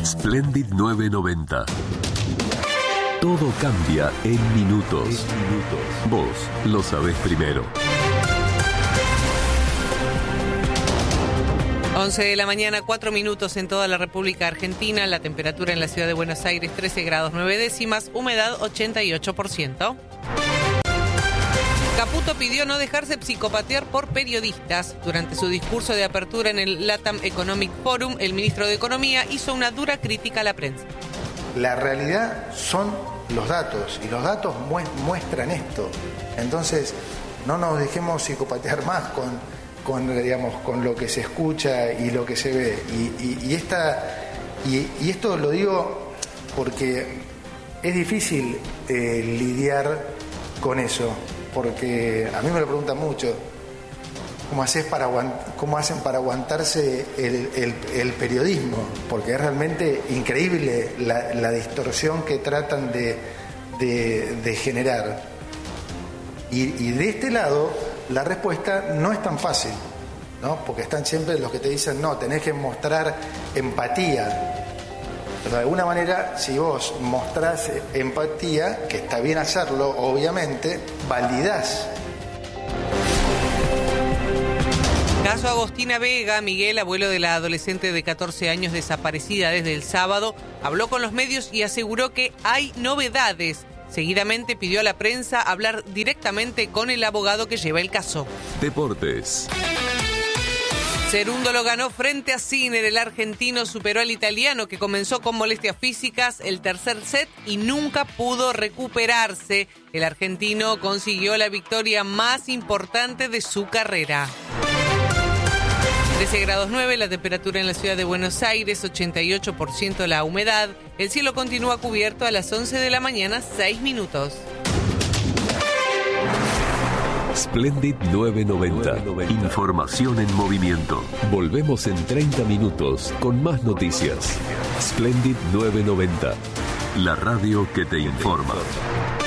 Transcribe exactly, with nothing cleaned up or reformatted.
Splendid nueve noventa. Todo cambia en minutos. En minutos. Vos lo sabés primero. once de la mañana, cuatro minutos en toda la República Argentina. La temperatura en la ciudad de Buenos Aires, trece grados nueve décimas. Humedad, ochenta y ocho por ciento. Caputo pidió no dejarse psicopatear por periodistas. Durante su discurso de apertura en el LATAM Economic Forum, el ministro de Economía hizo una dura crítica a la prensa. La realidad son los datos, y los datos muestran esto. Entonces, no nos dejemos psicopatear más con, con, digamos, con lo que se escucha y lo que se ve. Y, y, y, esta, y, y esto lo digo porque es difícil eh, lidiar con eso. Porque a mí me lo preguntan mucho, ¿cómo, haces para aguant- cómo hacen para aguantarse el, el, el periodismo? Porque es realmente increíble la, la distorsión que tratan de, de, de generar. Y, y de este lado, la respuesta no es tan fácil, ¿no? Porque están siempre los que te dicen, no, tenés que mostrar empatía. Pero de alguna manera, si vos mostrás empatía, que está bien hacerlo, obviamente, validás. Caso Agostina Vega. Miguel, abuelo de la adolescente de catorce años desaparecida desde el sábado, habló con los medios y aseguró que hay novedades. Seguidamente pidió a la prensa hablar directamente con el abogado que lleva el caso. Deportes. Cerundo lo ganó frente a Sinner. El argentino superó al italiano, que comenzó con molestias físicas el tercer set y nunca pudo recuperarse. El argentino consiguió la victoria más importante de su carrera. trece grados nueve, la temperatura en la ciudad de Buenos Aires, ochenta y ocho por ciento la humedad. El cielo continúa cubierto a las once de la mañana, seis minutos. Splendid nueve noventa. Información en movimiento. Volvemos en treinta minutos con más noticias. Splendid nueve noventa. La radio que te informa.